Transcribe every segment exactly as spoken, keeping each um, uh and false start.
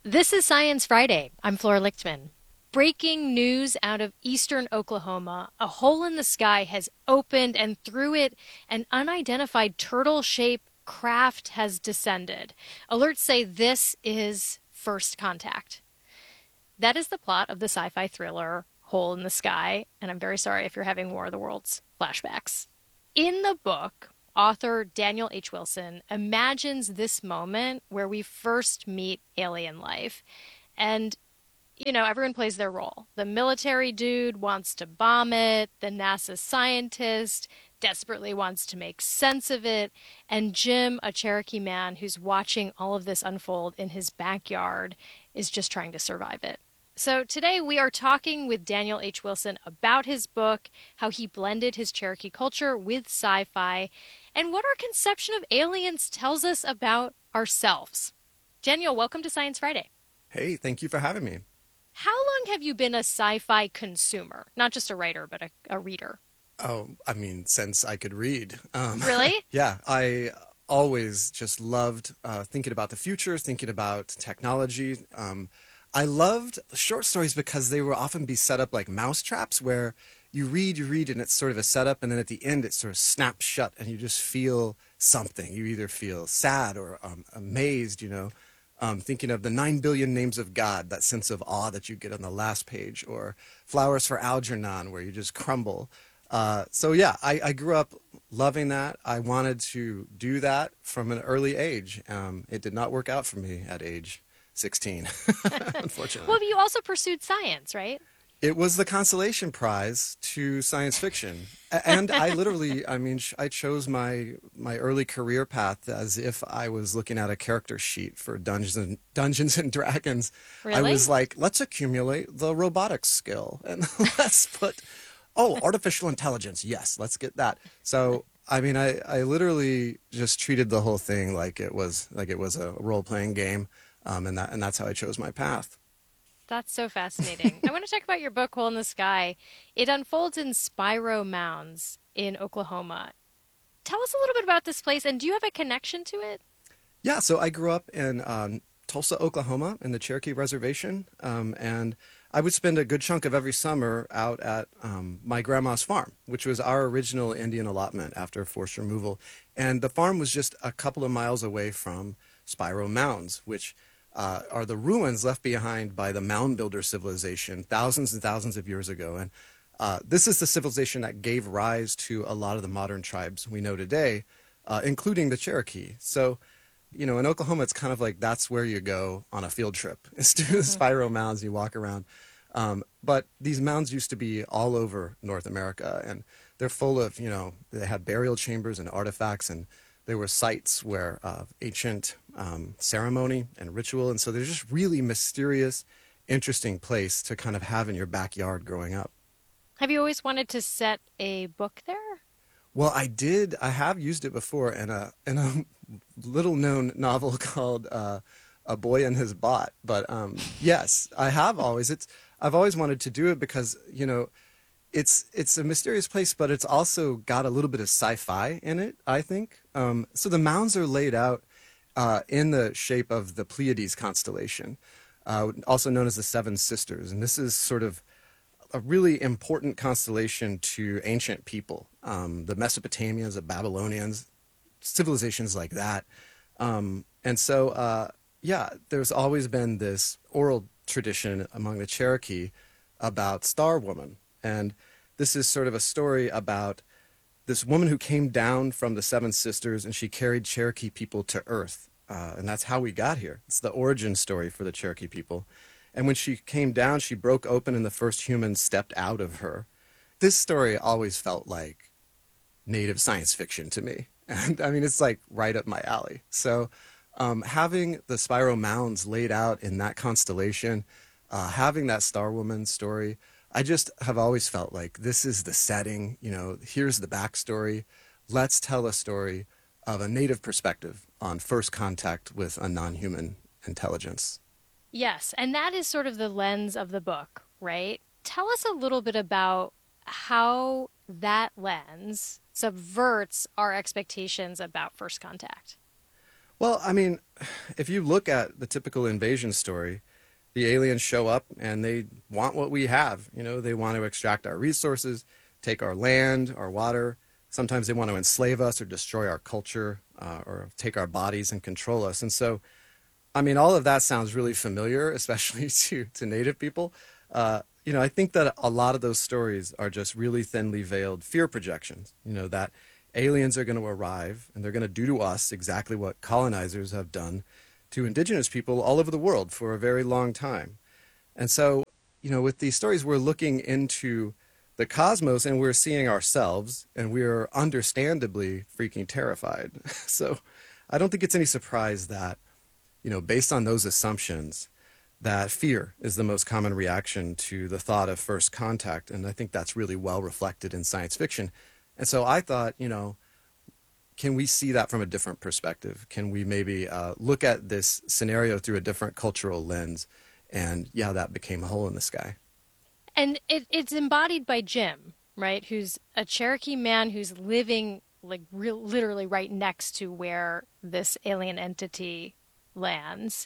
This is Science Friday. I'm Flora Lichtman. Breaking news out of eastern Oklahoma. A hole in the sky has opened, and through it, an unidentified turtle-shaped craft has descended. Alerts say this is first contact. That is the plot of the sci-fi thriller Hole in the Sky, and I'm very sorry if you're having War of the Worlds flashbacks. In the book, author Daniel H. Wilson imagines this moment where we first meet alien life. And, you know, everyone plays their role. The military dude wants to bomb it, the NASA scientist desperately wants to make sense of it, and Jim, a Cherokee man who's watching all of this unfold in his backyard, is just trying to survive it. So today we are talking with Daniel H. Wilson about his book, how he blended his Cherokee culture with sci-fi, and what our conception of aliens tells us about ourselves. Daniel, welcome to Science Friday. Hey, thank you for having me. How long have you been a sci-fi consumer? Not just a writer, but a, a reader. Oh, I mean, since I could read. Um, Really? yeah, I always just loved uh, thinking about the future, thinking about technology. Um, I loved short stories because they will often be set up like mouse traps where you read, you read, and it's sort of a setup, and then at the end it sort of snaps shut, and you just feel something. You either feel sad or um, amazed, you know, um, thinking of the nine billion names of God, that sense of awe that you get on the last page, or Flowers for Algernon, where you just crumble. Uh, so yeah, I, I grew up loving that. I wanted to do that from an early age. Um, it did not work out for me at age sixteen, unfortunately. Well, you also pursued science, right? It was the consolation prize to science fiction. A- And I literally, I mean, sh- I chose my my early career path as if I was looking at a character sheet for Dungeons and, Dungeons and Dragons. I Really? was like, let's accumulate the robotics skill and let's put, oh, artificial intelligence. Yes, let's get that. So, I mean, I, I literally just treated the whole thing like it was like it was a role-playing game. Um, and that and that's how I chose my path. That's so fascinating. I want to talk about your book, Hole in the Sky. It unfolds in Spiro Mounds in Oklahoma. Tell us a little bit about this place, and do you have a connection to it? Yeah, so I grew up in um, Tulsa, Oklahoma, in the Cherokee Reservation, um, and I would spend a good chunk of every summer out at um, my grandma's farm, which was our original Indian allotment after forced removal. And the farm was just a couple of miles away from Spiro Mounds, which uh, are the ruins left behind by the mound builder civilization thousands and thousands of years ago. And uh, this is the civilization that gave rise to a lot of the modern tribes we know today, uh, including the Cherokee. So, you know, in Oklahoma, it's kind of like that's where you go on a field trip. It's to the Hmm. Spiro Mounds, you walk around. Um, but these mounds used to be all over North America, and they're full of, you know, they had burial chambers and artifacts, and there were sites where uh, ancient um, ceremony and ritual. And so there's just really mysterious, interesting place to kind of have in your backyard growing up. Have you always wanted to set a book there? Well, I did. I have used it before in a in a little known novel called uh, A Boy and His Bot. But um, yes, I have always. It's I've always wanted to do it because, you know, it's it's a mysterious place, but it's also got a little bit of sci-fi in it, I think. Um, so the mounds are laid out uh, in the shape of the Pleiades constellation, uh, also known as the Seven Sisters, and this is sort of a really important constellation to ancient people, um, the Mesopotamians, the Babylonians, civilizations like that. Um, and so, uh, yeah, there's always been this oral tradition among the Cherokee about Star Woman. And this is sort of a story about this woman who came down from the Seven Sisters, and she carried Cherokee people to Earth. Uh, and that's how we got here. It's the origin story for the Cherokee people. And when she came down, she broke open and the first humans stepped out of her. This story always felt like native science fiction to me. And I mean, it's like right up my alley. So um, having the Spiro Mounds laid out in that constellation, uh, having that Star Woman story, I just have always felt like this is the setting, you know, here's the backstory. Let's tell a story of a native perspective on first contact with a non-human intelligence. Yes, and that is sort of the lens of the book, right? Tell us a little bit about how that lens subverts our expectations about first contact. Well, I mean, if you look at the typical invasion story, the aliens show up and they want what we have. You know, they want to extract our resources, take our land, our water. Sometimes they want to enslave us or destroy our culture, uh, or take our bodies and control us. And so, I mean, all of that sounds really familiar, especially to, to Native people. Uh, you know, I think that a lot of those stories are just really thinly veiled fear projections, you know, that aliens are going to arrive and they're going to do to us exactly what colonizers have done to indigenous people all over the world for a very long time. And so, you know, with these stories, we're looking into the cosmos and we're seeing ourselves, and we're understandably freaking terrified. So I don't think it's any surprise that, you know, based on those assumptions, that fear is the most common reaction to the thought of first contact. And I think that's really well reflected in science fiction. And so I thought, you know, can we see that from a different perspective? Can we maybe uh, look at this scenario through a different cultural lens? And yeah, that became a hole in the sky. And it, it's embodied by Jim, right? Who's a Cherokee man who's living like real, literally right next to where this alien entity lands.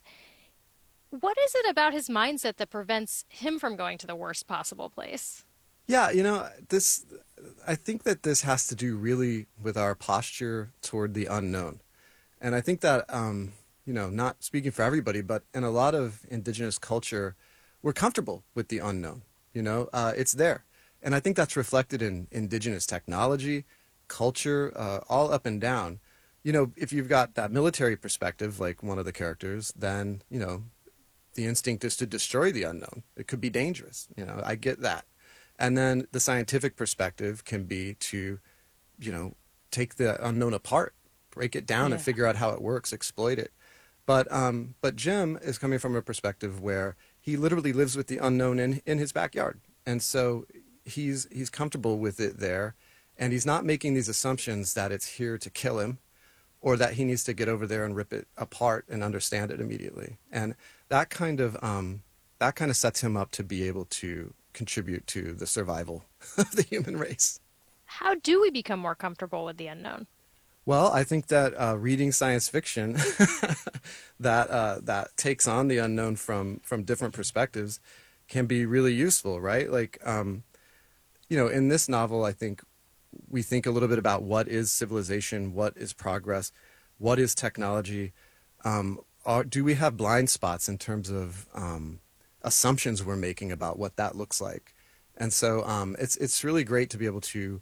What is it about his mindset that prevents him from going to the worst possible place? Yeah, you know, this, I think that this has to do really with our posture toward the unknown. And I think that, um, you know, not speaking for everybody, but in a lot of indigenous culture, we're comfortable with the unknown. You know, uh, it's there. And I think that's reflected in indigenous technology, culture, uh, all up and down. You know, if you've got that military perspective, like one of the characters, then, you know, the instinct is to destroy the unknown. It could be dangerous. You know, I get that. And then the scientific perspective can be to, you know, take the unknown apart, break it down Yeah. and figure out how it works, exploit it. But um, but Jim is coming from a perspective where he literally lives with the unknown in, in his backyard. And so he's he's comfortable with it there. And he's not making these assumptions that it's here to kill him, or that he needs to get over there and rip it apart and understand it immediately. And that kind of um, that kind of sets him up to be able to contribute to the survival of the human race. How do we become more comfortable with the unknown? Well, I think that uh, reading science fiction that uh, that takes on the unknown from from different perspectives can be really useful, right? Like, um, you know, in this novel, I think we think a little bit about what is civilization, what is progress, what is technology. Um, are, do we have blind spots in terms of um, assumptions we're making about what that looks like? And so um, it's it's really great to be able to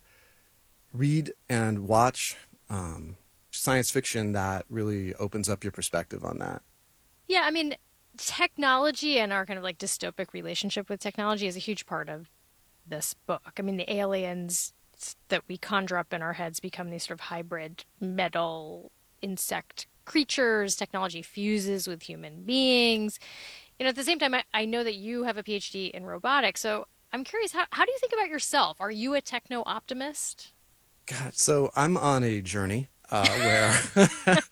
read and watch um, science fiction that really opens up your perspective on that. Yeah, I mean, technology and our kind of like dystopic relationship with technology is a huge part of this book. I mean, the aliens that we conjure up in our heads become these sort of hybrid metal insect creatures. Technology fuses with human beings. You know, at the same time, I, I know that you have a PhD in robotics. So I'm curious, how, how do you think about yourself? Are you a techno optimist? God, so I'm on a journey uh, where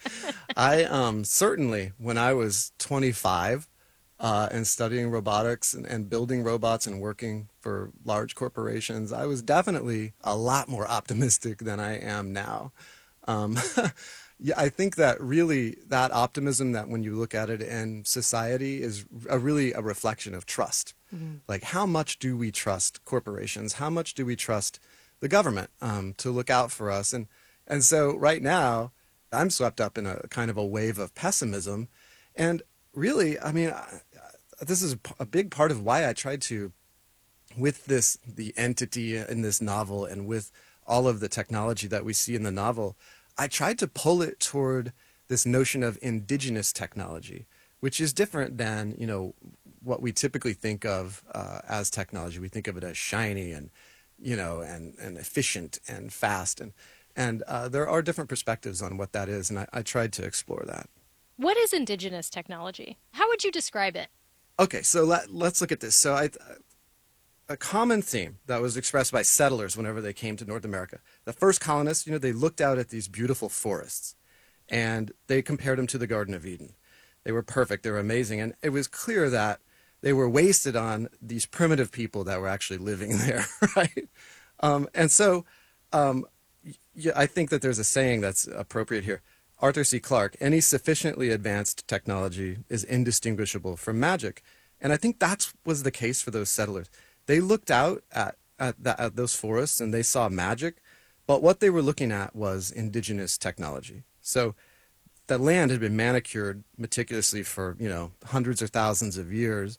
I um, certainly, when I was twenty-five uh, and studying robotics and, and building robots and working for large corporations, I was definitely a lot more optimistic than I am now. Um, yeah, I think that really that optimism that when you look at it in society is a, really a reflection of trust. Mm-hmm. Like, how much do we trust corporations? How much do we trust the government um, to look out for us? And and so right now, I'm swept up in a kind of a wave of pessimism. And really, I mean, I, this is a big part of why I tried to, with this, the entity in this novel and with all of the technology that we see in the novel, I tried to pull it toward this notion of indigenous technology, which is different than, you know, what we typically think of uh, as technology. We think of it as shiny and, you know, and, and efficient and fast. And, and uh, there are different perspectives on what that is, and I, I tried to explore that. What is indigenous technology? How would you describe it? Okay, so let, let's look at this. So I, a common theme that was expressed by settlers whenever they came to North America. The first colonists, you know, they looked out at these beautiful forests, and they compared them to the Garden of Eden. They were perfect. They were amazing. And it was clear that they were wasted on these primitive people that were actually living there, right? Um, and so um, yeah, I think that there's a saying that's appropriate here. Arthur C. Clarke, any sufficiently advanced technology is indistinguishable from magic. And I think that was the case for those settlers. They looked out at, at, the, at those forests and they saw magic, but what they were looking at was indigenous technology. So the land had been manicured meticulously for, you know, hundreds or thousands of years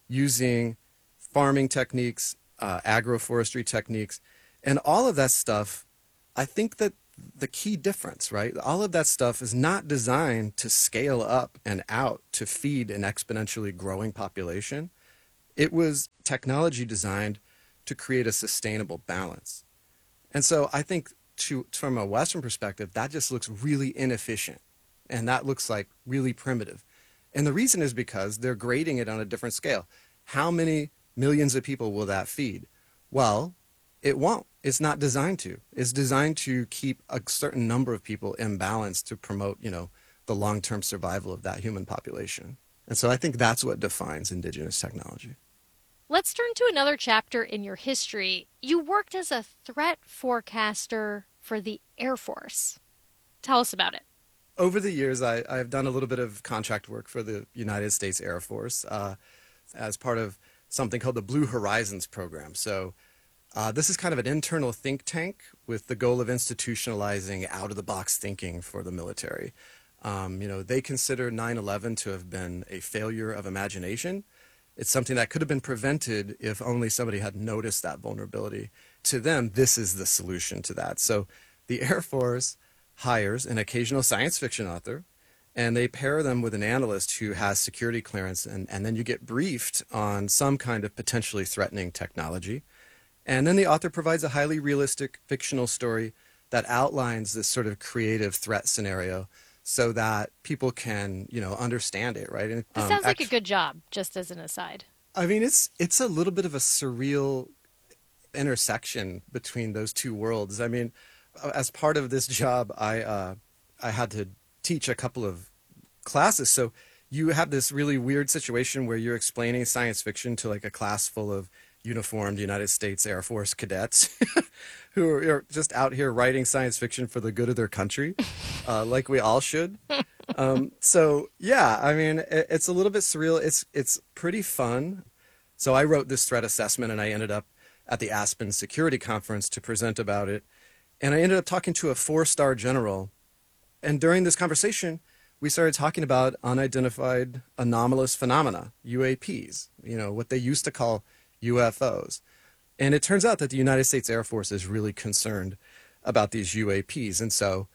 using farming techniques, uh, agroforestry techniques, and all of that stuff. I think that the key difference, right? All of that stuff is not designed to scale up and out to feed an exponentially growing population. It was technology designed to create a sustainable balance. And so I think to, from a Western perspective, that just looks really inefficient. And that looks like really primitive. And the reason is because they're grading it on a different scale. How many millions of people will that feed? Well, it won't. It's not designed to. It's designed to keep a certain number of people in balance to promote, you know, the long-term survival of that human population. And so I think that's what defines indigenous technology. Let's turn to another chapter in your history. You worked as a threat forecaster for the Air Force. Tell us about it. Over the years, I, I've done a little bit of contract work for the United States Air Force uh, as part of something called the Blue Horizons program. So uh, this is kind of an internal think tank with the goal of institutionalizing out-of-the-box thinking for the military. Um, you know, they consider nine eleven to have been a failure of imagination. It's something that could have been prevented if only somebody had noticed that vulnerability. To them, this is the solution to that. So the Air Force hires an occasional science fiction author, and they pair them with an analyst who has security clearance, and, and then you get briefed on some kind of potentially threatening technology. And then the author provides a highly realistic fictional story that outlines this sort of creative threat scenario so that people can, you know, understand it, right? And, this um, sounds like act- a good job, just as an aside. I mean, it's it's a little bit of a surreal intersection between those two worlds. I mean, as part of this job, I uh, I had to teach a couple of classes. So you have this really weird situation where you're explaining science fiction to like a class full of uniformed United States Air Force cadets who are just out here writing science fiction for the good of their country, uh, like we all should. Um, so yeah, I mean, it, it's a little bit surreal. It's it's pretty fun. So I wrote this threat assessment, and I ended up at the Aspen Security Conference to present about it. And I ended up talking to a four-star general. And during this conversation, we started talking about unidentified anomalous phenomena, U A Ps, you know, what they used to call U F Os. And it turns out that the United States Air Force is really concerned about these U A Ps. And so,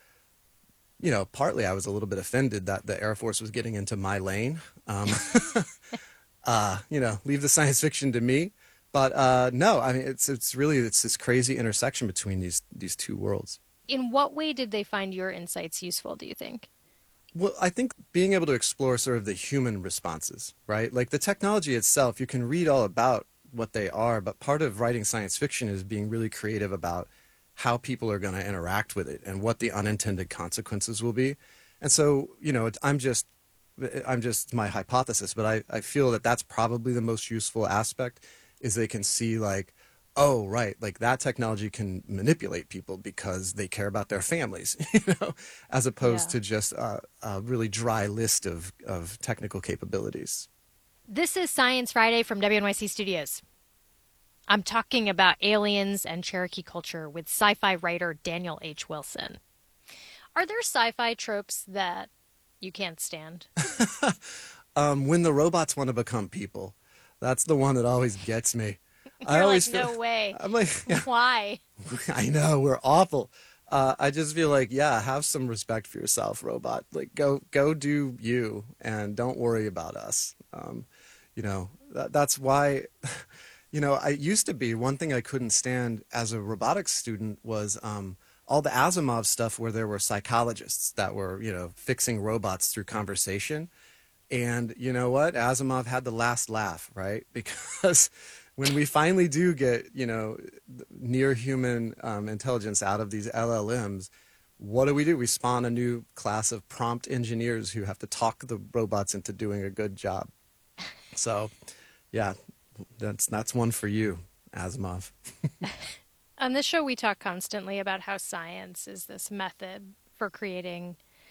you know, partly I was a little bit offended that the Air Force was getting into my lane. Um, uh, you know, leave the science fiction to me. But uh, no, I mean, it's it's really it's this crazy intersection between these these two worlds. In what way did they find your insights useful, do you think? Well, I think being able to explore sort of the human responses, right? Like the technology itself, you can read all about what they are, but part of writing science fiction is being really creative about how people are going to interact with it and what the unintended consequences will be. And so, you know, I'm just I'm just my hypothesis, but I, I feel that that's probably the most useful aspect. Is they can see like, oh, right, like that technology can manipulate people because they care about their families, you know, as opposed Yeah. to just a, a really dry list of, of technical capabilities. This is Science Friday from W N Y C Studios. I'm talking about aliens and Cherokee culture with sci-fi writer Daniel H. Wilson. Are there sci-fi tropes that you can't stand? um, when the robots want to become people. That's the one that always gets me. You're I always like, feel, no way. I'm like, yeah, Why? I know we're awful. Uh, I just feel like, yeah, have some respect for yourself, robot. Like, go, go do you, and don't worry about us. Um, you know, that, that's why. You know, I used to be one thing I couldn't stand as a robotics student was um, all the Asimov stuff where there were psychologists that were, you know, fixing robots through conversation. And you know what? Asimov had the last laugh, right? Because when we finally do get, you know, near human um, intelligence out of these L L Ms, what do we do? We spawn a new class of prompt engineers who have to talk the robots into doing a good job. So, yeah, that's that's one for you, Asimov. On this show, we talk constantly about how science is this method for creating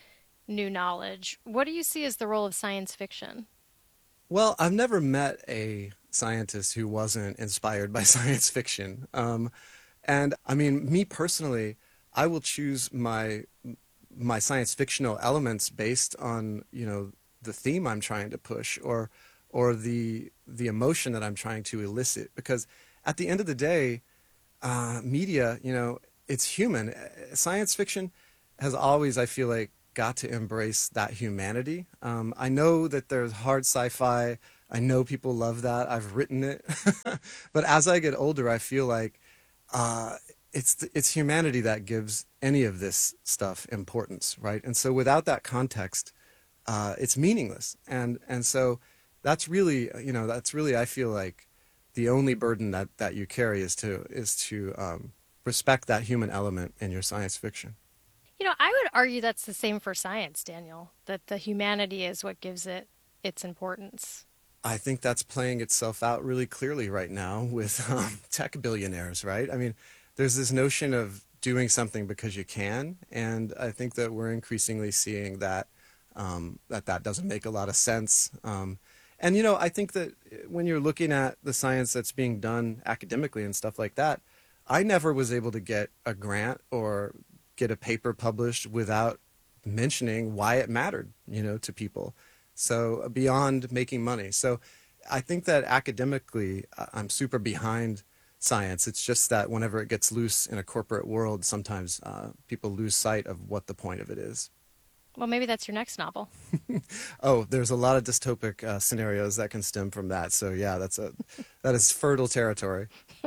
new knowledge. What do you see as the role of science fiction? Well, I've never met a scientist who wasn't inspired by science fiction. Um, and I mean, me personally, I will choose my my science fictional elements based on, you know, the theme I'm trying to push or or the the emotion that I'm trying to elicit. Because at the end of the day, uh, media, you know, it's human. Science fiction has always, I feel like, got to embrace that humanity. Um, I know that there's hard sci-fi. I know people love that. I've written it. But as I get older, I feel like uh, it's it's humanity that gives any of this stuff importance, right? And so without that context, uh, it's meaningless. And and so that's really, you know, that's really, I feel like the only burden that, that you carry is to is to um, respect that human element in your science fiction. You know, I would argue that's the same for science, Daniel, that the humanity is what gives it its importance. I think that's playing itself out really clearly right now with um, tech billionaires, right? I mean, there's this notion of doing something because you can, and I think that we're increasingly seeing that um, that that doesn't make a lot of sense. Um, and you know, I think that when you're looking at the science that's being done academically and stuff like that, I never was able to get a grant or get a paper published without mentioning why it mattered, you know, to people. So beyond making money. So I think that academically, uh, I'm super behind science. It's just that whenever it gets loose in a corporate world, sometimes uh, people lose sight of what the point of it is. Well, maybe that's your next novel. Oh, there's a lot of dystopic uh, scenarios that can stem from that. So yeah, that's a that is fertile territory.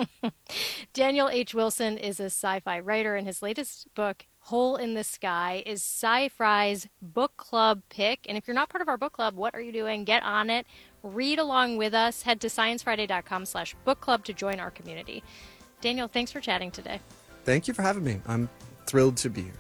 Daniel H. Wilson is a sci-fi writer, and his latest book, Hole in the Sky, is Sci-Fri's book club pick. And if you're not part of our book club, what are you doing? Get on it. Read along with us. Head to sciencefriday.com slash book club to join our community. Daniel, thanks for chatting today. Thank you for having me. I'm thrilled to be here.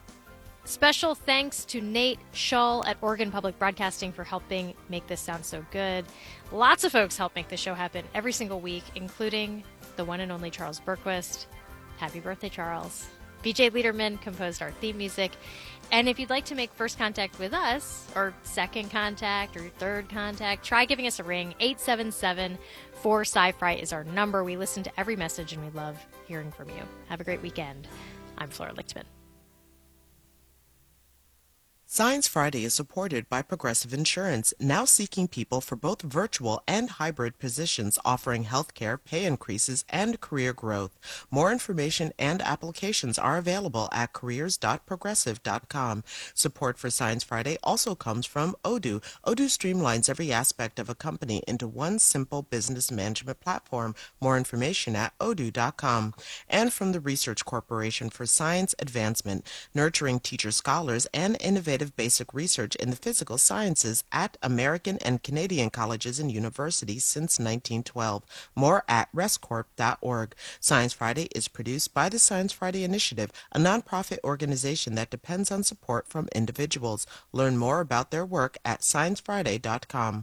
Special thanks to Nate Shull at Oregon Public Broadcasting for helping make this sound so good. Lots of folks help make this show happen every single week, including the one and only Charles Berquist. Happy birthday, Charles. B J Liederman composed our theme music. And if you'd like to make first contact with us, or second contact, or third contact, try giving us a ring. eight seven seven four Sci-Fi is our number. We listen to every message, and we love hearing from you. Have a great weekend. I'm Flora Lichtman. Science Friday is supported by Progressive Insurance, now seeking people for both virtual and hybrid positions offering healthcare, pay increases, and career growth. More information and applications are available at careers dot progressive dot com. Support for Science Friday also comes from Odoo. Odoo streamlines every aspect of a company into one simple business management platform. More information at odoo dot com. And from the Research Corporation for Science Advancement, nurturing teacher scholars and innovative basic research in the physical sciences at American and Canadian colleges and universities since nineteen twelve. More at rescorp dot org. Science Friday is produced by the Science Friday Initiative, a nonprofit organization that depends on support from individuals. Learn more about their work at science friday dot com.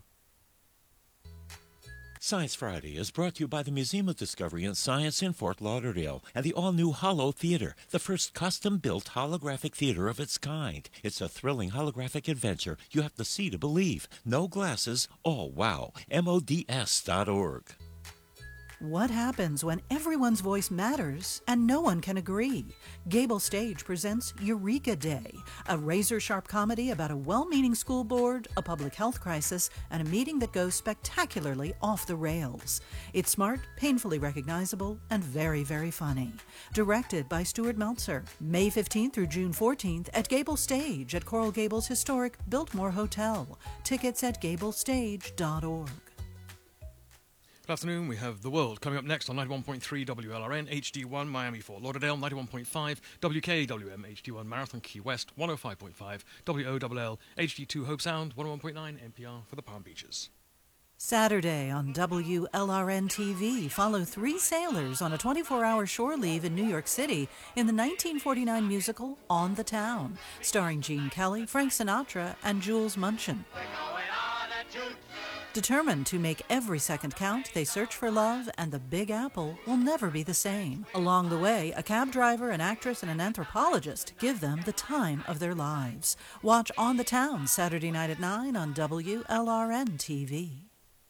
Science Friday is brought to you by the Museum of Discovery and Science in Fort Lauderdale and the all-new Hollow Theater, the first custom-built holographic theater of its kind. It's a thrilling holographic adventure you have to see to believe. No glasses, all wow. M O D S dot org. What happens when everyone's voice matters and no one can agree? Gable Stage presents Eureka Day, a razor-sharp comedy about a well-meaning school board, a public health crisis, and a meeting that goes spectacularly off the rails. It's smart, painfully recognizable, and very, very funny. Directed by Stuart Meltzer. May fifteenth through June fourteenth at Gable Stage at Coral Gables historic Biltmore Hotel. Tickets at gable stage dot org. Good afternoon, we have The World coming up next on ninety-one point three W L R N, H D one Miami Fort Lauderdale, ninety-one point five W K W M H D one Marathon Key West, one oh five point five W O L L H D two Hope Sound, one oh one point nine N P R for the Palm Beaches. Saturday on W L R N T V, follow three sailors on a twenty-four hour shore leave in New York City in the nineteen forty-nine musical On the Town, starring Gene Kelly, Frank Sinatra, and Jules Munchin. Determined to make every second count, they search for love, and the Big Apple will never be the same. Along the way, a cab driver, an actress, and an anthropologist give them the time of their lives. Watch On the Town Saturday night at nine on W L R N T V.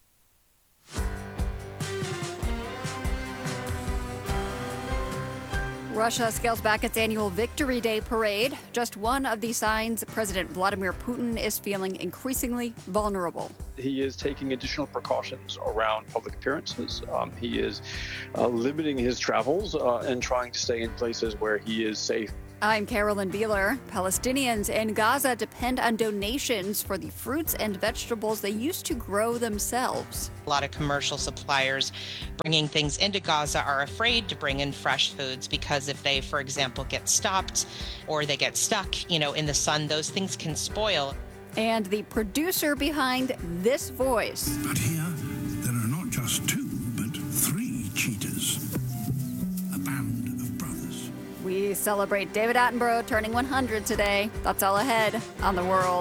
Russia scales back its annual Victory Day parade, just one of the signs President Vladimir Putin is feeling increasingly vulnerable. He is taking additional precautions around public appearances. Um, he is uh, limiting his travels uh, and trying to stay in places where he is safe. I'm Carolyn Beeler. Palestinians in Gaza depend on donations for the fruits and vegetables they used to grow themselves. A lot of commercial suppliers bringing things into Gaza are afraid to bring in fresh foods because if they, for example, get stopped or they get stuck, you know, in the sun, those things can spoil. And the producer behind this voice. But here, there are not just two, but three cheetahs. A band of brothers. We celebrate David Attenborough turning one hundred today. That's all ahead on The World.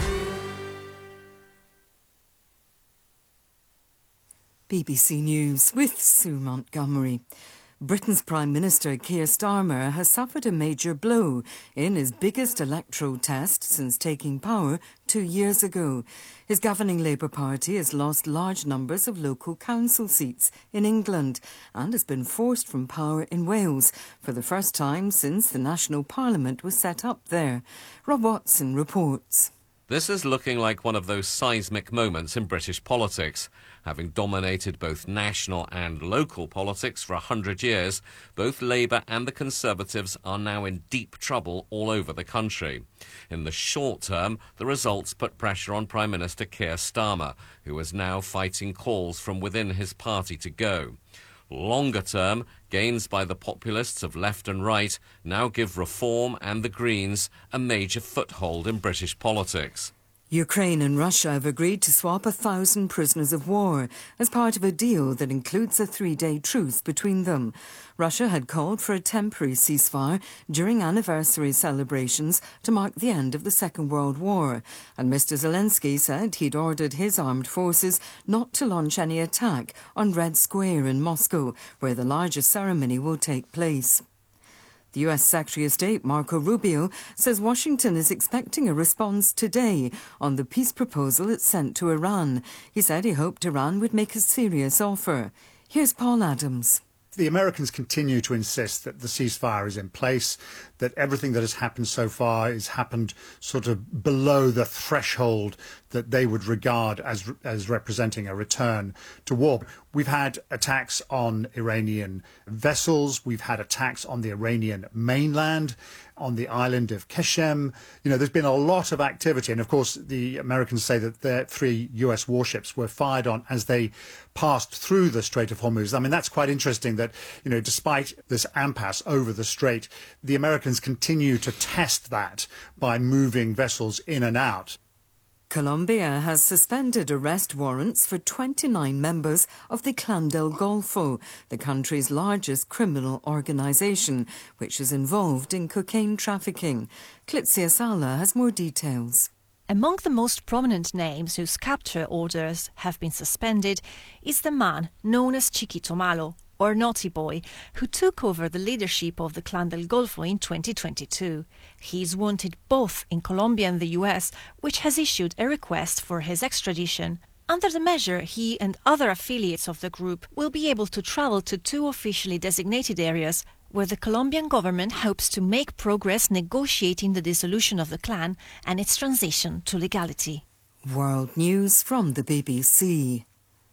B B C News with Sue Montgomery. Britain's Prime Minister Keir Starmer has suffered a major blow in his biggest electoral test since taking power two years ago. His governing Labour Party has lost large numbers of local council seats in England and has been forced from power in Wales for the first time since the National Parliament was set up there. Rob Watson reports. This is looking like one of those seismic moments in British politics. Having dominated both national and local politics for a hundred years, both Labour and the Conservatives are now in deep trouble all over the country. In the short term, the results put pressure on Prime Minister Keir Starmer, who is now fighting calls from within his party to go. Longer term, gains by the populists of left and right now give Reform and the Greens a major foothold in British politics. Ukraine and Russia have agreed to swap a thousand prisoners of war as part of a deal that includes a three-day truce between them. Russia had called for a temporary ceasefire during anniversary celebrations to mark the end of the Second World War, and Mister Zelensky said he'd ordered his armed forces not to launch any attack on Red Square in Moscow, where the largest ceremony will take place. The U S Secretary of State Marco Rubio says Washington is expecting a response today on the peace proposal it sent to Iran. He said he hoped Iran would make a serious offer. Here's Paul Adams. The Americans continue to insist that the ceasefire is in place, that everything that has happened so far has happened sort of below the threshold that they would regard as as representing a return to war. We've had attacks on Iranian vessels. We've had attacks on the Iranian mainland, on the island of Qeshm. You know, there's been a lot of activity. And, of course, the Americans say that their three U S warships were fired on as they passed through the Strait of Hormuz. I mean, that's quite interesting that, you know, despite this impasse over the strait, the Americans continue to test that by moving vessels in and out. Colombia has suspended arrest warrants for twenty-nine members of the Clan del Golfo, the country's largest criminal organisation, which is involved in cocaine trafficking. Clitzia Sala has more details. Among the most prominent names whose capture orders have been suspended is the man known as Chiquito Malo, or Naughty Boy, who took over the leadership of the Clan del Golfo in twenty twenty-two. He is wanted both in Colombia and the U S, which has issued a request for his extradition. Under the measure, he and other affiliates of the group will be able to travel to two officially designated areas where the Colombian government hopes to make progress negotiating the dissolution of the clan and its transition to legality. World News from the B B C.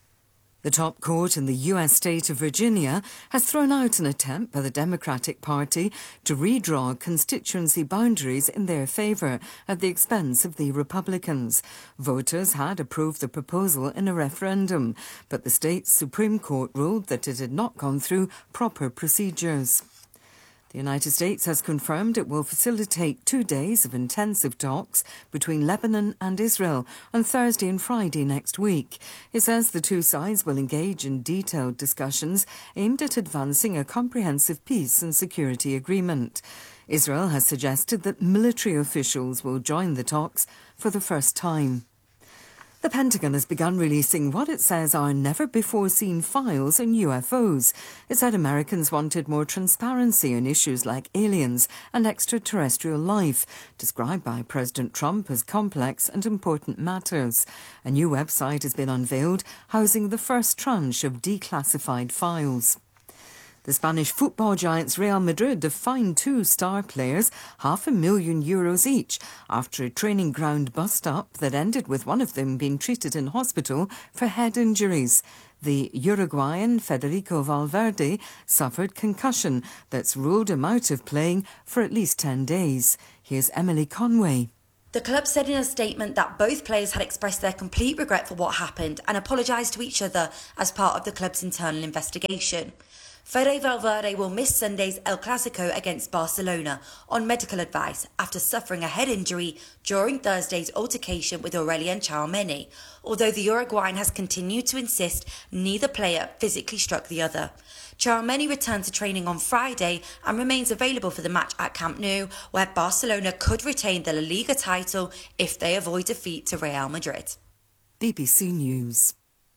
The top court in the U S state of Virginia has thrown out an attempt by the Democratic Party to redraw constituency boundaries in their favour at the expense of the Republicans. Voters had approved the proposal in a referendum, but the state's Supreme Court ruled that it had not gone through proper procedures. The United States has confirmed it will facilitate two days of intensive talks between Lebanon and Israel on Thursday and Friday next week. It says the two sides will engage in detailed discussions aimed at advancing a comprehensive peace and security agreement. Israel has suggested that military officials will join the talks for the first time. The Pentagon has begun releasing what it says are never-before-seen files on U F Os. It said Americans wanted more transparency on issues like aliens and extraterrestrial life, described by President Trump as complex and important matters. A new website has been unveiled, housing the first tranche of declassified files. The Spanish football giants Real Madrid have fined two star players half a million euros each after a training ground bust-up that ended with one of them being treated in hospital for head injuries. The Uruguayan Federico Valverde suffered concussion that's ruled him out of playing for at least ten days. Here's Emily Conway. The club said in a statement that both players had expressed their complete regret for what happened and apologised to each other as part of the club's internal investigation. Fede Valverde will miss Sunday's El Clasico against Barcelona on medical advice after suffering a head injury during Thursday's altercation with Aurelian Tchouaméni, although the Uruguayan has continued to insist neither player physically struck the other. Tchouaméni returned to training on Friday and remains available for the match at Camp Nou, where Barcelona could retain the La Liga title if they avoid defeat to Real Madrid. B B C News.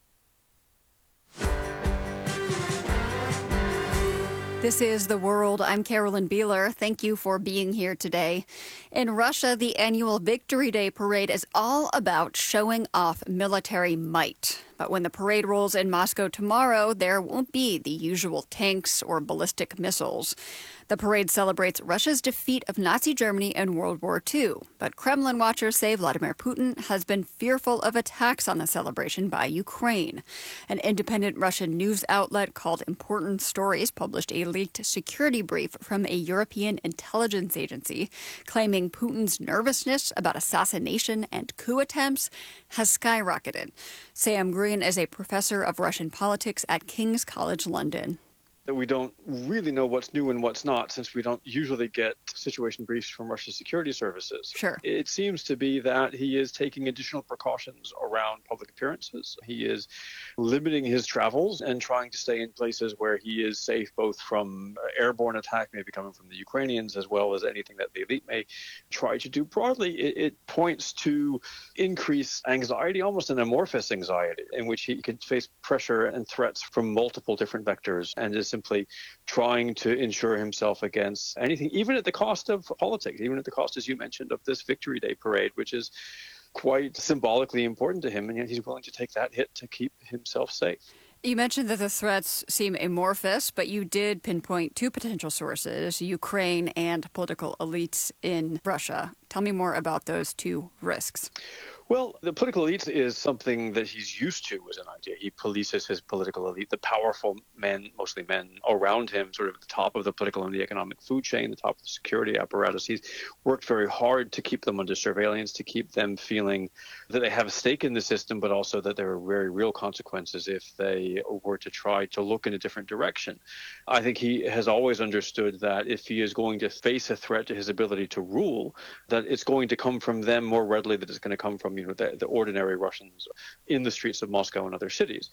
This is The World. I'm Carolyn Beeler. Thank you for being here today. In Russia, the annual Victory Day parade is all about showing off military might. But when the parade rolls in Moscow tomorrow, there won't be the usual tanks or ballistic missiles. The parade celebrates Russia's defeat of Nazi Germany in World War Two. But Kremlin watchers say Vladimir Putin has been fearful of attacks on the celebration by Ukraine. An independent Russian news outlet called Important Stories published a leaked security brief from a European intelligence agency claiming Putin's nervousness about assassination and coup attempts has skyrocketed. Sam Green is a professor of Russian politics at King's College London. That we don't really know what's new and what's not, since we don't usually get situation briefs from Russia's security services. Sure. It seems to be that he is taking additional precautions around public appearances. He is limiting his travels and trying to stay in places where he is safe, both from airborne attack, maybe coming from the Ukrainians, as well as anything that the elite may try to do. Broadly, it, it points to increased anxiety, almost an amorphous anxiety, in which he could face pressure and threats from multiple different vectors and is simply trying to insure himself against anything, even at the cost of politics, even at the cost, as you mentioned, of this Victory Day parade, which is quite symbolically important to him, and yet he's willing to take that hit to keep himself safe. You mentioned that the threats seem amorphous, but you did pinpoint two potential sources, Ukraine and political elites in Russia. Tell me more about those two risks. Well, the political elite is something that he's used to as an idea. He polices his political elite, the powerful men, mostly men around him, sort of at the top of the political and the economic food chain, the top of the security apparatus. He's worked very hard to keep them under surveillance, to keep them feeling that they have a stake in the system, but also that there are very real consequences if they were to try to look in a different direction. I think he has always understood that if he is going to face a threat to his ability to rule, that it's going to come from them more readily than it's going to come from you know, the, the ordinary Russians in the streets of Moscow and other cities.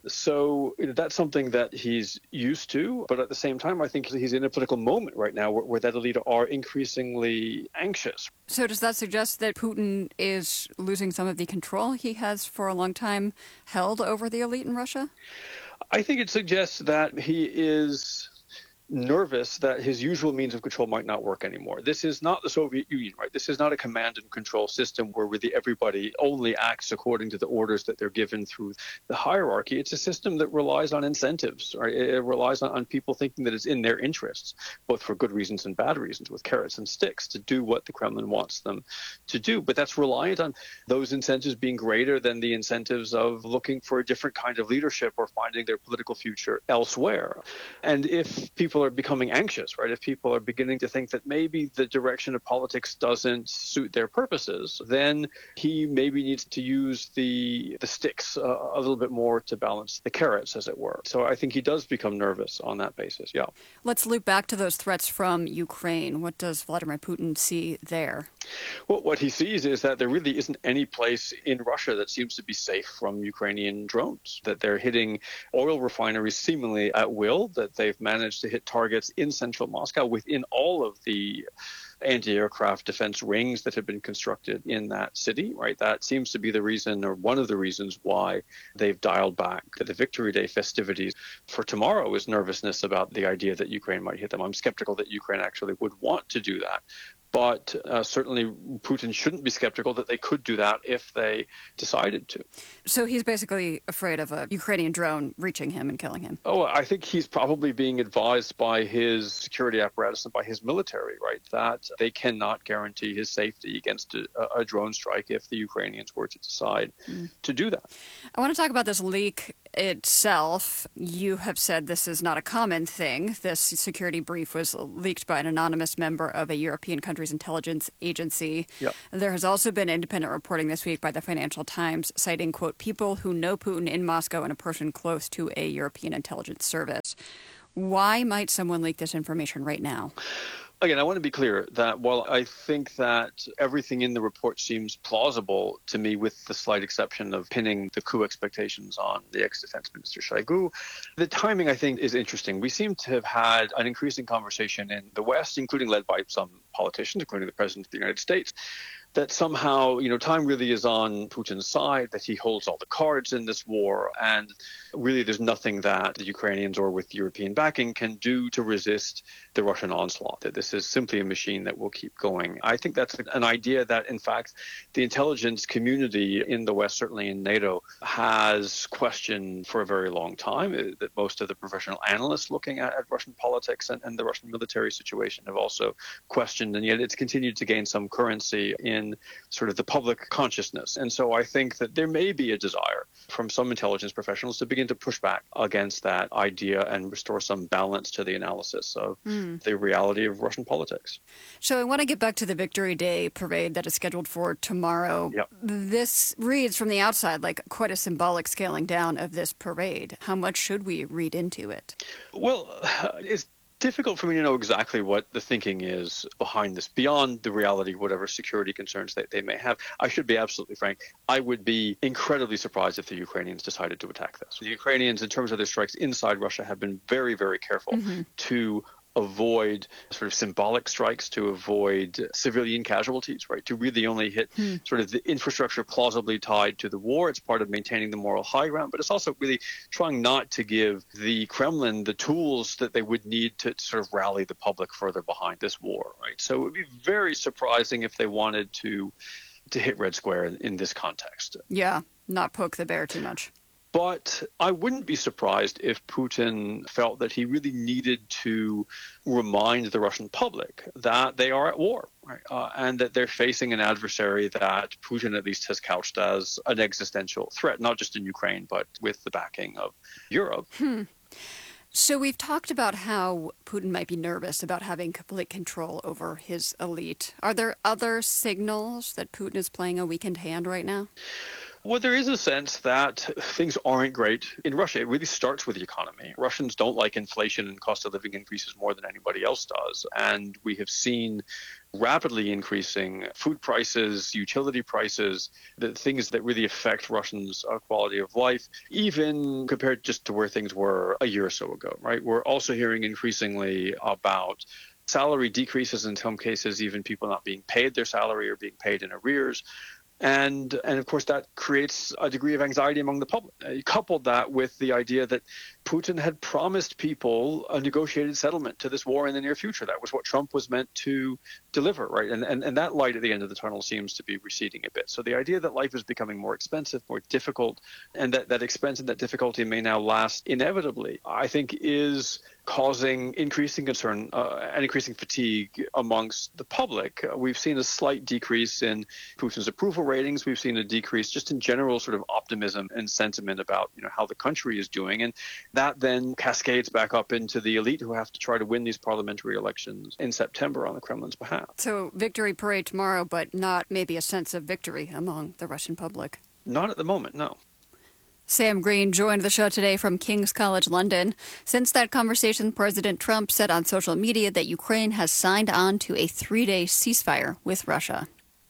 So you know, that's something that he's used to. But at the same time, I think he's in a political moment right now where, where that elite are increasingly anxious. So does that suggest that Putin is losing some of the control he has for a long time held over the elite in Russia? I think it suggests that he is nervous that his usual means of control might not work anymore. This is not the Soviet Union, right? This is not a command and control system where really everybody only acts according to the orders that they're given through the hierarchy. It's a system that relies on incentives, right? It relies on, on people thinking that it's in their interests, both for good reasons and bad reasons, with carrots and sticks, to do what the Kremlin wants them to do. But that's reliant on those incentives being greater than the incentives of looking for a different kind of leadership or finding their political future elsewhere. And if people are becoming anxious, right? If people are beginning to think that maybe the direction of politics doesn't suit their purposes, then he maybe needs to use the the sticks uh, a little bit more to balance the carrots, as it were. So I think he does become nervous on that basis, yeah. Let's loop back to those threats from Ukraine. What does Vladimir Putin see there? Well, what he sees is that there really isn't any place in Russia that seems to be safe from Ukrainian drones, that they're hitting oil refineries seemingly at will, that they've managed to hit targets in central Moscow within all of the anti-aircraft defense rings that have been constructed in that city, right? That seems to be the reason, or one of the reasons, why they've dialed back the Victory Day festivities. For tomorrow is nervousness about the idea that Ukraine might hit them. I'm skeptical that Ukraine actually would want to do that. But uh, certainly Putin shouldn't be skeptical that they could do that if they decided to. So he's basically afraid of a Ukrainian drone reaching him and killing him. Oh, I think he's probably being advised by his security apparatus and by his military, right, that they cannot guarantee his safety against a, a drone strike if the Ukrainians were to decide mm. to do that. I want to talk about this leak itself. You have said this is not a common thing. This security brief was leaked by an anonymous member of a European country's intelligence agency. Yep. There has also been independent reporting this week by the Financial Times citing, quote, people who know Putin in Moscow and a person close to a European intelligence service. Why might someone leak this information right now? Again, I want to be clear that while I think that everything in the report seems plausible to me, with the slight exception of pinning the coup expectations on the ex-defense minister Shoigu, the timing, I think, is interesting. We seem to have had an increasing conversation in the West, including led by some politicians, including the President of the United States, that somehow, you know, time really is on Putin's side, that he holds all the cards in this war, and really there's nothing that the Ukrainians or with European backing can do to resist the Russian onslaught, that this is simply a machine that will keep going. I think that's an idea that, in fact, the intelligence community in the West, certainly in NATO, has questioned for a very long time, that most of the professional analysts looking at, at Russian politics and, and the Russian military situation have also questioned, and yet it's continued to gain some currency in sort of the public consciousness. And so I think that there may be a desire from some intelligence professionals to begin to push back against that idea and restore some balance to the analysis of mm. the reality of Russian politics. So I want to get back to the Victory Day parade that is scheduled for tomorrow. Yep. This reads from the outside like quite a symbolic scaling down of this parade. How much should we read into it? Well, it's difficult for me to know exactly what the thinking is behind this, beyond the reality of whatever security concerns that they may have. I should be absolutely frank. I would be incredibly surprised if the Ukrainians decided to attack this. The Ukrainians, in terms of their strikes inside Russia, have been very, very careful mm-hmm. to avoid sort of symbolic strikes, to avoid civilian casualties, right? To really only hit hmm. sort of the infrastructure plausibly tied to the war. It's part of maintaining the moral high ground, but it's also really trying not to give the Kremlin the tools that they would need to sort of rally the public further behind this war, right? So it would be very surprising if they wanted to to hit Red Square in, in this context. Yeah, not poke the bear too much. But I wouldn't be surprised if Putin felt that he really needed to remind the Russian public that they are at war, right? uh, and that they're facing an adversary that Putin at least has couched as an existential threat, not just in Ukraine, but with the backing of Europe. Hmm. So we've talked about how Putin might be nervous about having complete control over his elite. Are there other signals that Putin is playing a weakened hand right now? Well, there is a sense that things aren't great in Russia. It really starts with the economy. Russians don't like inflation and cost of living increases more than anybody else does. And we have seen rapidly increasing food prices, utility prices, the things that really affect Russians' uh, quality of life, even compared just to where things were a year or so ago, right? We're also hearing increasingly about salary decreases, in some cases, even people not being paid their salary or being paid in arrears. And, and of course, that creates a degree of anxiety among the public. Uh, you coupled that with the idea that Putin had promised people a negotiated settlement to this war in the near future. That was what Trump was meant to deliver, right? And, and, and that light at the end of the tunnel seems to be receding a bit. So the idea that life is becoming more expensive, more difficult, and that, that expense and that difficulty may now last inevitably, I think is causing increasing concern uh, and increasing fatigue amongst the public. Uh, we've seen a slight decrease in Putin's approval ratings. We've seen a decrease just in general sort of optimism and sentiment about, you know, how the country is doing. And that then cascades back up into the elite who have to try to win these parliamentary elections in September on the Kremlin's behalf. So victory parade tomorrow, but not maybe a sense of victory among the Russian public. Not at the moment, no. Sam Green joined the show today from King's College London. Since that conversation, President Trump said on social media that Ukraine has signed on to a three-day ceasefire with Russia.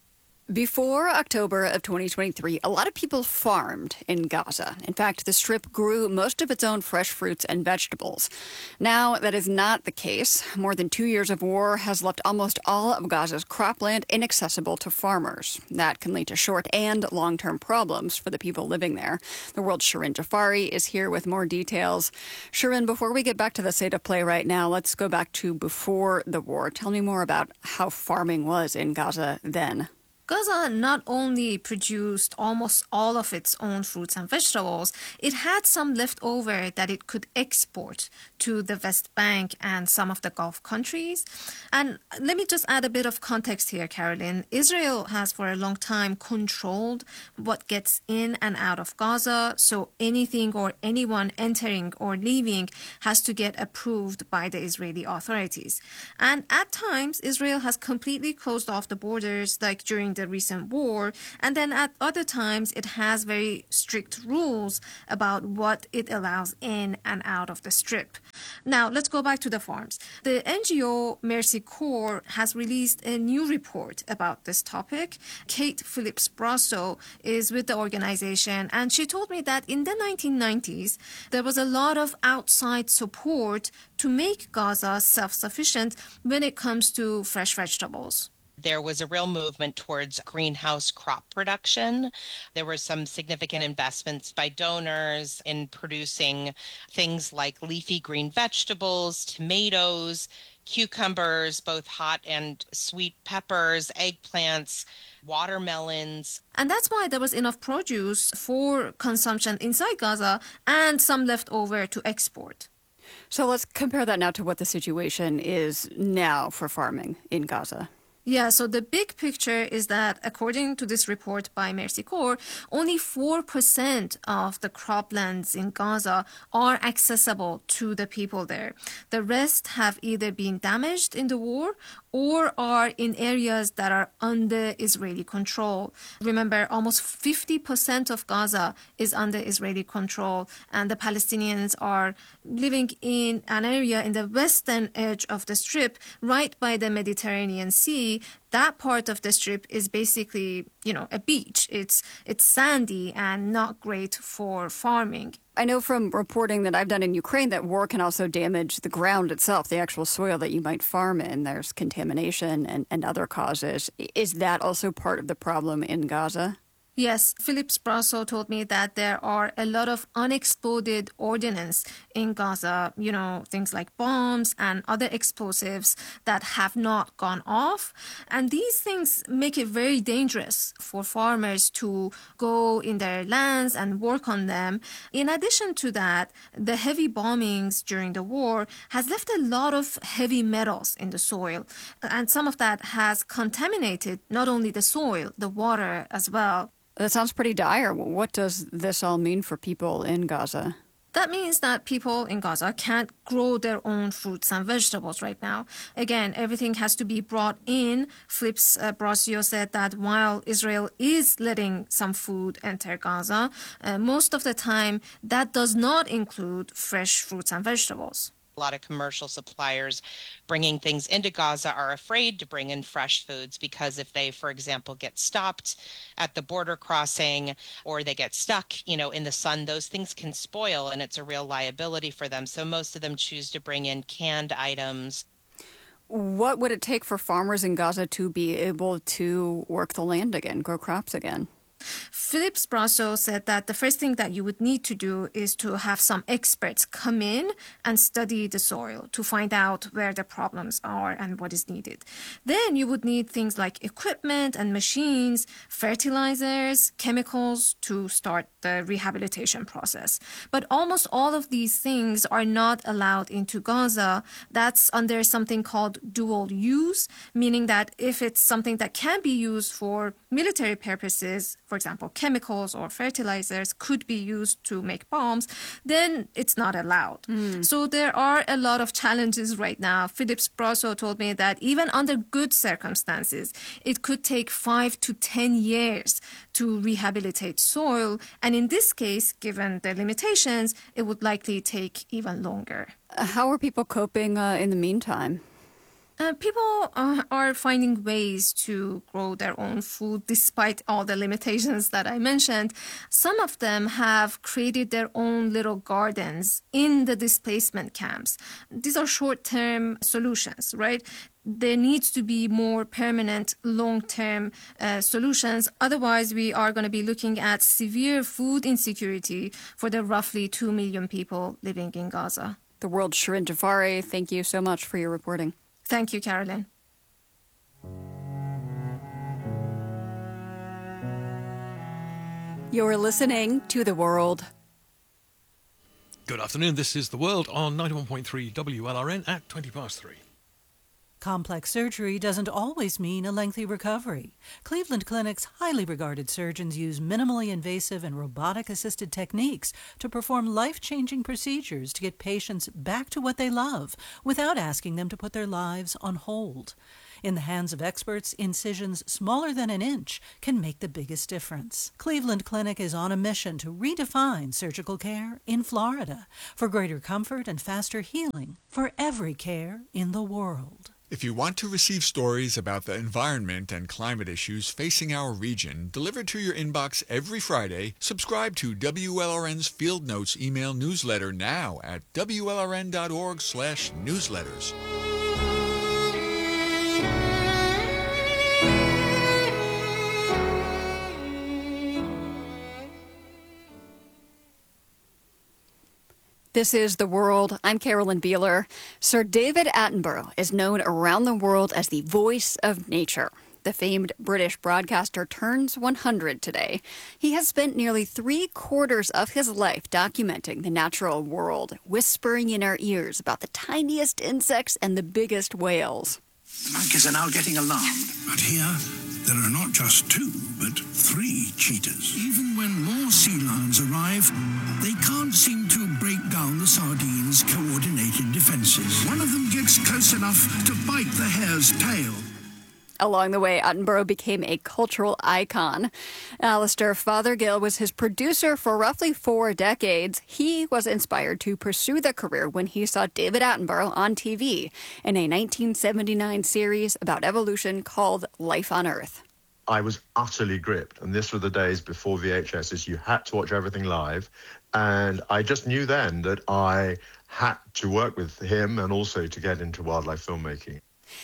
Before October of twenty twenty-three, a lot of people farmed in Gaza. In fact, the Strip grew most of its own fresh fruits and vegetables. Now, that is not the case. More than two years of war has left almost all of Gaza's cropland inaccessible to farmers. That can lead to short and long-term problems for the people living there. The world's Shirin Jafari is here with more details. Shirin, before we get back to the state of play right now, let's go back to before the war. Tell me more about how farming was in Gaza then. Gaza not only produced almost all of its own fruits and vegetables, it had some left over that it could export to the West Bank and some of the Gulf countries. And let me just add a bit of context here, Carolyn. Israel has for a long time controlled what gets in and out of Gaza, so anything or anyone entering or leaving has to get approved by the Israeli authorities. And at times, Israel has completely closed off the borders, like during the recent war, and then at other times it has very strict rules about what it allows in and out of the Strip. Now let's go back to the farms. The N G O Mercy Corps has released a new report about this topic. Kate Phillips-Brasso is with the organization, and she told me that in the nineteen nineties there was a lot of outside support to make Gaza self-sufficient when it comes to fresh vegetables. There was a real movement towards greenhouse crop production. There were some significant investments by donors in producing things like leafy green vegetables, tomatoes, cucumbers, both hot and sweet peppers, eggplants, watermelons. And that's why there was enough produce for consumption inside Gaza and some left over to export. So let's compare that now to what the situation is now for farming in Gaza. Yeah, so the big picture is that according to this report by Mercy Corps, only four percent of the croplands in Gaza are accessible to the people there. The rest have either been damaged in the war or are in areas that are under Israeli control. Remember, almost fifty percent of Gaza is under Israeli control, and the Palestinians are living in an area in the western edge of the Strip, right by the Mediterranean Sea. That part of the Strip is basically, you know, a beach. It's it's sandy and not great for farming. I know from reporting that I've done in Ukraine that war can also damage the ground itself, the actual soil that you might farm in. There's contamination and, and other causes. Is that also part of the problem in Gaza? Yes, Phillips-Brasso told me that there are a lot of unexploded ordnance in Gaza, you know, things like bombs and other explosives that have not gone off. And these things make it very dangerous for farmers to go in their lands and work on them. In addition to that, the heavy bombings during the war has left a lot of heavy metals in the soil. And some of that has contaminated not only the soil, the water as well. That sounds pretty dire. What does this all mean for people in Gaza? That means that people in Gaza can't grow their own fruits and vegetables right now. Again, everything has to be brought in. Phillips-Brasso said that while Israel is letting some food enter Gaza, uh, most of the time that does not include fresh fruits and vegetables. A lot of commercial suppliers bringing things into Gaza are afraid to bring in fresh foods because if they, for example, get stopped at the border crossing or they get stuck, you know, in the sun, those things can spoil and it's a real liability for them. So most of them choose to bring in canned items. What would it take for farmers in Gaza to be able to work the land again, grow crops again? Phillips-Brasso said that the first thing that you would need to do is to have some experts come in and study the soil to find out where the problems are and what is needed. Then you would need things like equipment and machines, fertilizers, chemicals to start the rehabilitation process. But almost all of these things are not allowed into Gaza. That's under something called dual use, meaning that if it's something that can be used for military purposes, for example, chemicals or fertilizers could be used to make bombs, then it's not allowed. Mm. So there are a lot of challenges right now. Phillips-Brasso told me that even under good circumstances, it could take five to ten years to rehabilitate soil. And in this case, given the limitations, it would likely take even longer. How are people coping uh, in the meantime? Uh, people uh, are finding ways to grow their own food despite all the limitations that I mentioned. Some of them have created their own little gardens in the displacement camps. These are short-term solutions, right? There needs to be more permanent, long-term uh, solutions. Otherwise, we are going to be looking at severe food insecurity for the roughly two million people living in Gaza. The World's Shirin Jafari, thank you so much for your reporting. Thank you, Carolyn. You're listening to The World. Good afternoon. This is The World on ninety-one point three W L R N at twenty past three. Complex surgery doesn't always mean a lengthy recovery. Cleveland Clinic's highly regarded surgeons use minimally invasive and robotic-assisted techniques to perform life-changing procedures to get patients back to what they love without asking them to put their lives on hold. In the hands of experts, incisions smaller than an inch can make the biggest difference. Cleveland Clinic is on a mission to redefine surgical care in Florida for greater comfort and faster healing for every care in the world. If you want to receive stories about the environment and climate issues facing our region delivered to your inbox every Friday, subscribe to W L R N's Field Notes email newsletter now at W L R N dot org slash newsletters. This is The World. I'm Carolyn Beeler. Sir David Attenborough is known around the world as the voice of nature. The famed British broadcaster turns one hundred today. He has spent nearly three quarters of his life documenting the natural world, whispering in our ears about the tiniest insects and the biggest whales. The monkeys are now getting alarmed. But here, there are not just two, but three cheetahs. Even when more sea lions arrive, they can't seem to break down the sardines' coordinated defenses. One of them gets close enough to bite the hare's tail. Along the way, Attenborough became a cultural icon. Alistair Fothergill was his producer for roughly four decades. He was inspired to pursue the career when he saw David Attenborough on T V in a nineteen seventy-nine series about evolution called Life on Earth. I was utterly gripped, and this were the days before V H Ss. You had to watch everything live, and I just knew then that I had to work with him and also to get into wildlife filmmaking.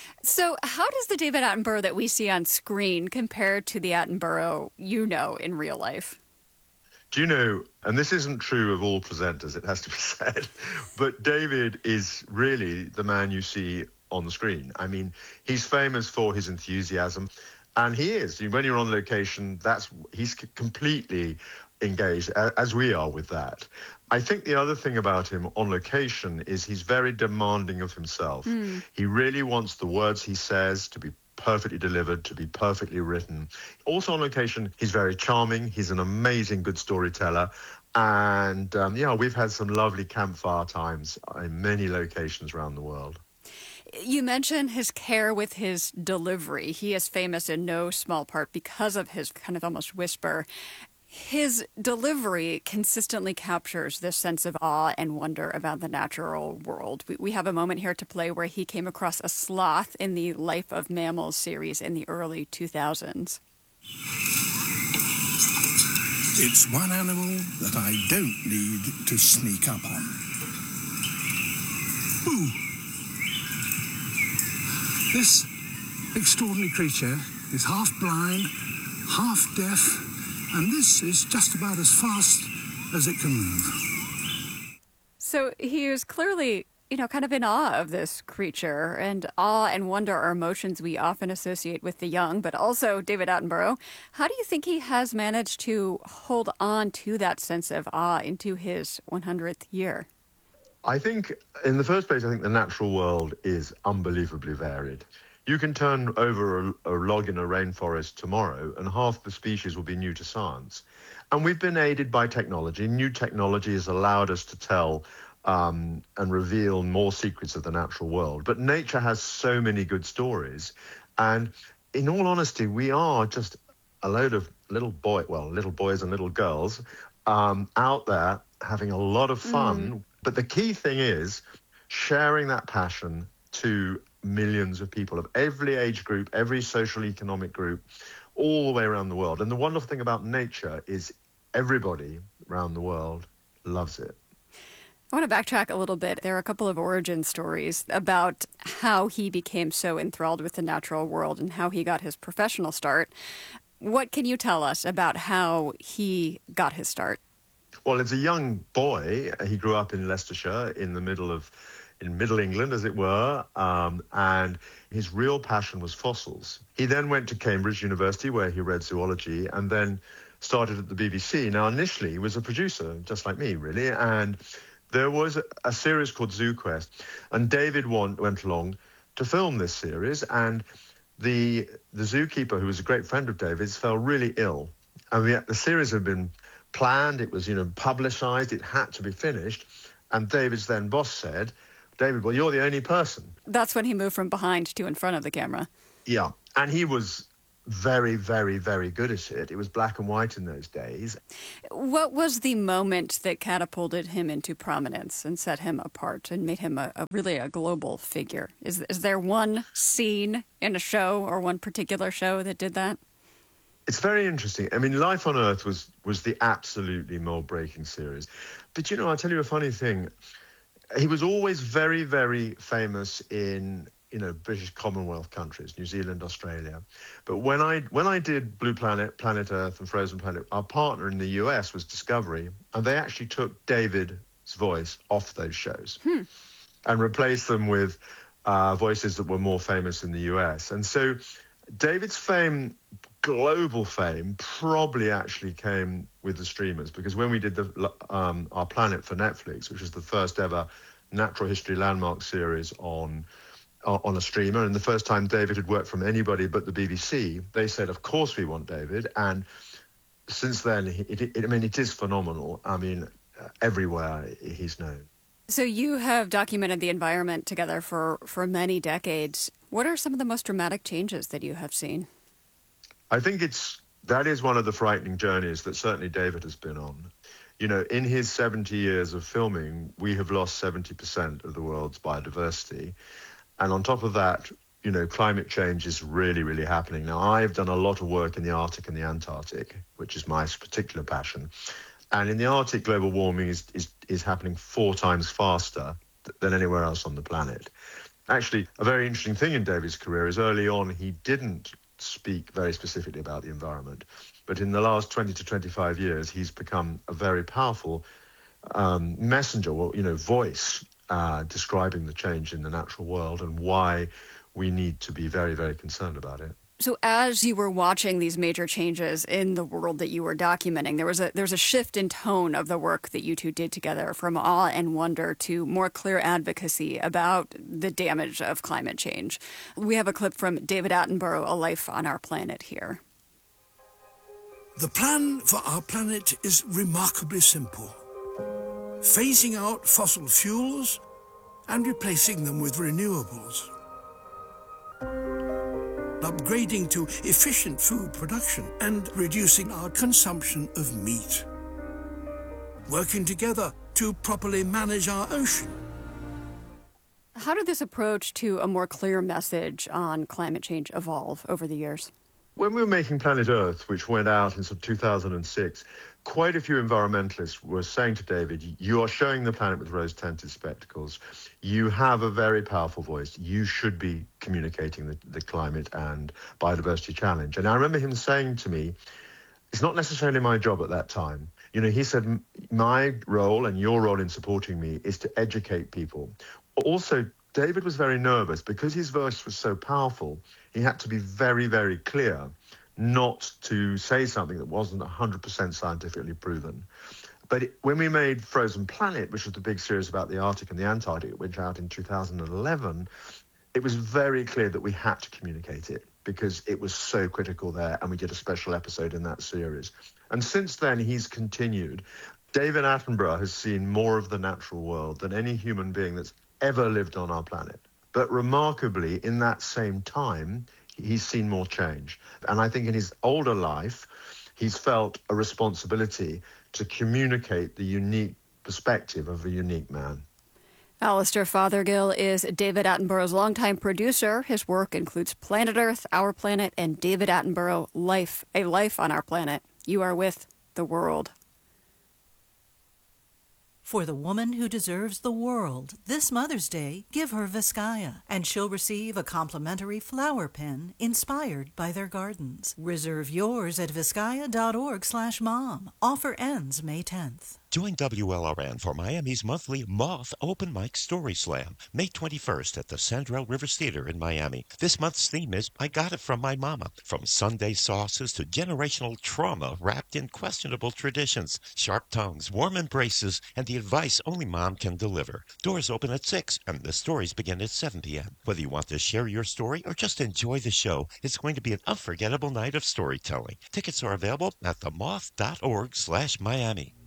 So how does the David Attenborough that we see on screen compare to the Attenborough you know in real life? Do you know, and this isn't true of all presenters, it has to be said, but David is really the man you see on the screen. I mean, he's famous for his enthusiasm, and he is. When you're on location, that's he's completely engaged, as we are with that. I think the other thing about him on location is he's very demanding of himself. Mm. He really wants the words he says to be perfectly delivered, to be perfectly written. Also on location, he's very charming. He's an amazing good storyteller. And, um, yeah, we've had some lovely campfire times in many locations around the world. You mentioned his care with his delivery. He is famous in no small part because of his kind of almost whisper. His delivery consistently captures this sense of awe and wonder about the natural world. We, we have a moment here to play where he came across a sloth in the Life of Mammals series in the early two thousands. It's one animal that I don't need to sneak up on. Ooh. This extraordinary creature is half blind, half deaf, and this is just about as fast as it can move. So he was clearly, you know, kind of in awe of this creature, and awe and wonder are emotions we often associate with the young, but also David Attenborough. How do you think he has managed to hold on to that sense of awe into his one hundredth year? I think, in the first place, I think the natural world is unbelievably varied. You can turn over a, a log in a rainforest tomorrow and half the species will be new to science. And we've been aided by technology. New technology has allowed us to tell um, and reveal more secrets of the natural world. But nature has so many good stories. And in all honesty, we are just a load of little boy, well, little boys and little girls um, out there having a lot of fun. Mm. But the key thing is sharing that passion to millions of people of every age group, every social economic group, all the way around the world. And the wonderful thing about nature is everybody around the world loves it. I want to backtrack a little bit. There are a couple of origin stories about how he became so enthralled with the natural world and how he got his professional start. What can you tell us about how he got his start? Well, as a young boy, he grew up in Leicestershire, in the middle of, in Middle England, as it were, um, and his real passion was fossils. He then went to Cambridge University, where he read zoology, and then started at the B B C. Now, initially, he was a producer, just like me, really, and there was a, a series called Zoo Quest, and David went, went along to film this series, and the the zookeeper, who was a great friend of David's, fell really ill. And the, the series had been planned, it was, you know, publicized, it had to be finished, and David's then boss said, David, well, you're the only person. That's when he moved from behind to in front of the camera. Yeah, and he was very, very, very good at it. It was black and white in those days. What was the moment that catapulted him into prominence and set him apart and made him a, a really a global figure? Is, is there one scene in a show or one particular show that did that? It's very interesting. I mean, Life on Earth was, was the absolutely mold-breaking series. But, you know, I'll tell you a funny thing. He was always very, very famous in, you know, British Commonwealth countries, New Zealand, Australia. But when I when I did Blue Planet, Planet Earth and Frozen Planet, our partner in the U S was Discovery, and they actually took David's voice off those shows hmm. and replaced them with uh, voices that were more famous in the U S. And so David's fame, global fame, probably actually came with the streamers, because when we did the um, Our Planet for Netflix, which was the first ever natural history landmark series on on a streamer, and the first time David had worked from anybody but the B B C, they said, of course we want David. And since then, it, it, I mean, it is phenomenal. I mean, uh, everywhere he's known. So you have documented the environment together for, for many decades. What are some of the most dramatic changes that you have seen? I think it's that is one of the frightening journeys that certainly David has been on. You know, in his seventy years of filming, we have lost seventy percent of the world's biodiversity. And on top of that, you know, climate change is really, really happening. Now, I've done a lot of work in the Arctic and the Antarctic, which is my particular passion. And in the Arctic, global warming is, is, is happening four times faster than anywhere else on the planet. Actually, a very interesting thing in David's career is early on, he didn't speak very specifically about the environment. But in the last twenty to twenty-five years, he's become a very powerful um, messenger, or, you know, voice Uh, describing the change in the natural world and why we need to be very, very concerned about it. So as you were watching these major changes in the world that you were documenting, there was a there's a shift in tone of the work that you two did together, from awe and wonder to more clear advocacy about the damage of climate change. We have a clip from David Attenborough, A Life on Our Planet, here. The plan for our planet is remarkably simple. Phasing out fossil fuels and replacing them with renewables. Upgrading to efficient food production and reducing our consumption of meat. Working together to properly manage our ocean. How did this approach to a more clear message on climate change evolve over the years? When we were making Planet Earth, which went out in sort of two thousand six, quite a few environmentalists were saying to David, you are showing the planet with rose-tinted spectacles. You have a very powerful voice. You should be communicating the, the climate and biodiversity challenge. And I remember him saying to me, it's not necessarily my job at that time. You know, he said, my role and your role in supporting me is to educate people. Also, David was very nervous because his voice was so powerful. He had to be very, very clear not to say something that wasn't one hundred percent scientifically proven. But it, when we made Frozen Planet, which was the big series about the Arctic and the Antarctic, which went out in two thousand eleven, it was very clear that we had to communicate it because it was so critical there, and we did a special episode in that series. And since then, he's continued. David Attenborough has seen more of the natural world than any human being that's ever lived on our planet. But remarkably, in that same time, he's seen more change. And I think in his older life, he's felt a responsibility to communicate the unique perspective of a unique man. Alistair Fothergill is David Attenborough's longtime producer. His work includes Planet Earth, Our Planet, and David Attenborough, Life, A Life on Our Planet. You are with The World. For the woman who deserves the world, this Mother's Day, give her Vizcaya, and she'll receive a complimentary flower pin inspired by their gardens. Reserve yours at vizcaya.org slash mom. Offer ends May tenth. Join W L R N for Miami's monthly Moth Open Mic Story Slam, May twenty-first at the Sandrell Rivers Theater in Miami. This month's theme is I Got It From My Mama. From Sunday sauces to generational trauma wrapped in questionable traditions, sharp tongues, warm embraces, and the advice only mom can deliver. Doors open at six, and the stories begin at seven p.m. Whether you want to share your story or just enjoy the show, it's going to be an unforgettable night of storytelling. Tickets are available at themoth.org slash Miami.